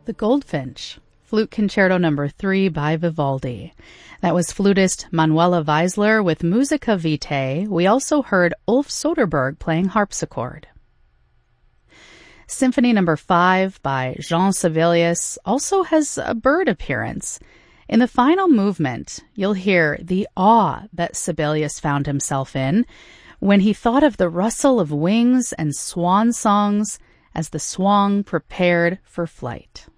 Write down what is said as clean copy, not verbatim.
The Goldfinch, Flute Concerto No. 3 by Vivaldi. That was flutist Manuela Weisler with Musica Vitae. We also heard Ulf Soderberg playing harpsichord. Symphony No. 5 by Jean Sibelius also has a bird appearance. In the final movement, you'll hear the awe that Sibelius found himself in when he thought of the rustle of wings and swan songs as the swan prepared for flight.